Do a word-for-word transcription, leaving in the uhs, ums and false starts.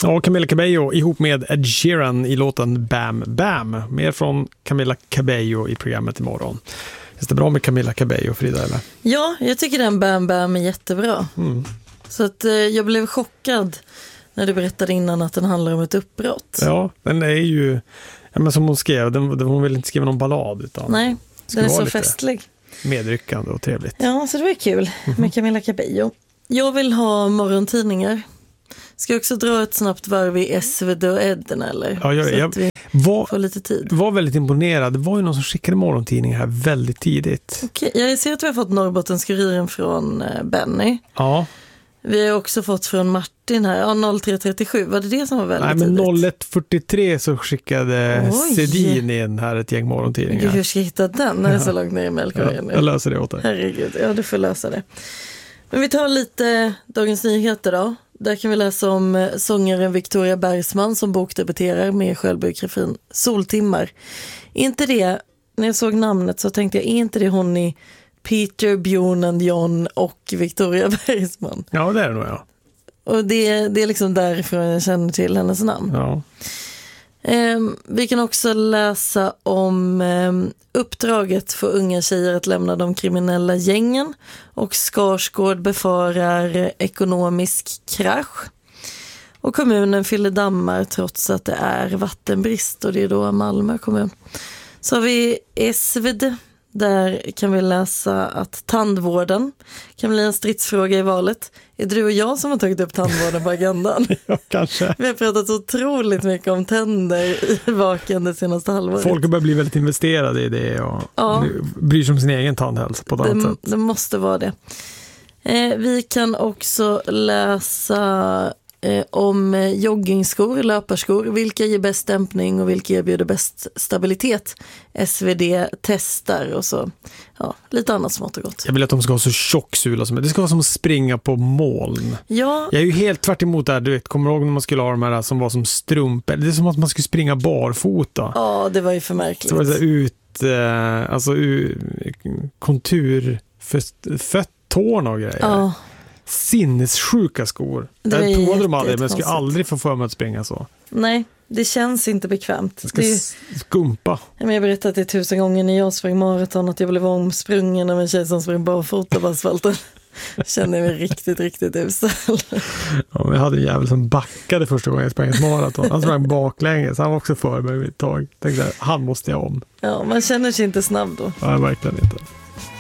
Ja, Camila Cabello ihop med Ed Sheeran i låten Bam Bam. Mer från Camila Cabello i programmet imorgon. Är det bra med Camila Cabello, Frida, eller? Ja, jag tycker den Bam Bam är jättebra. Mm. Så att eh, jag blev chockad när du berättade innan att den handlar om ett uppbrott. Ja, den är ju, ja, men som hon skrev, den, den, hon vill inte skriva någon ballad, utan nej, den är så festlig. Medryckande och trevligt. Ja, så det var kul mm-hmm. med Camila Cabello. Jag vill ha morgontidningar. Ska jag också dra ett snabbt varv i S V D och Edden, eller? Ja, jag, så jag att vi var, får lite tid. var väldigt imponerad. Det var ju någon som skickade morgontidningar här väldigt tidigt. Okej, jag ser att vi har fått Norrbottenskuriren från Benny. Ja. Vi har också fått från Martin här, ja, noll tre trettiosju, var det det som var väldigt Nej, men tidigt? noll ett fyrtiotre så skickade Oj. Sedin in här ett gäng morgontidningar. Gud, hur ska jag hitta den när det är så långt ner i mejlkorgen? Ja, jag löser det åt dig. Herregud, ja, du får lösa det. Men vi tar lite Dagens Nyheter då. Där kan vi läsa om sångaren Victoria Bergsman som bokdebuterar med självbiografin Soltimmar. Inte det, när jag såg namnet så tänkte jag, är inte det hon i Peter, Björn and John och Victoria Bergsman? Ja, det är det nog, ja. Och det, det är liksom därifrån jag känner till hennes namn. Ja. Eh, vi kan också läsa om eh, uppdraget för unga tjejer att lämna de kriminella gängen, och Skarsgård befarar ekonomisk krasch. Och kommunen fyller dammar trots att det är vattenbrist, och det är då Malmö kommun. Så har vi S V D. Där kan vi läsa att tandvården kan bli en stridsfråga i valet. Är det du och jag som har tagit upp tandvården på agendan? Ja, kanske. Vi har pratat otroligt mycket om tänder i vaken det senaste halvåret. Folk börjar bli väldigt investerade i det och ja. bryr sig om sin egen tandhälsa på ett annat det, sätt. Det måste vara det. Eh, vi kan också läsa eh, om joggingskor, löparskor. Vilka ger bäst dämpning och vilka erbjuder bäst stabilitet? S V D testar och så. Ja, lite annat smått och gott. Jag vill att de ska ha så tjock sula som det. Det ska vara som att springa på moln. Ja. Jag är ju helt tvärt emot det här. Du vet, kommer du ihåg när man skulle ha de här som var som strumpor? Det är som att man skulle springa barfota. Ja, det var ju för märkligt. Så var det så ut, eh, alltså u, kontur för föttårna och grejer. Ja. Sinnessjuka skor. Jag provade dem aldrig, men jag skulle aldrig få för mig att springa så. Nej, det känns inte bekvämt. Jag ska det, skumpa. Jag har berättat det tusen gånger när jag sprang maraton att jag blev omsprungen av en tjej som sprang barfota på asfalten. Kände jag mig riktigt, riktigt usel. Ja, men jag hade en jävel som backade första gången jag sprang ett maraton. Han sprang baklänges, han var också för mig ett tag. Tänkte, han måste jag om. Ja, man känner sig inte snabb då. Ja, verkligen inte.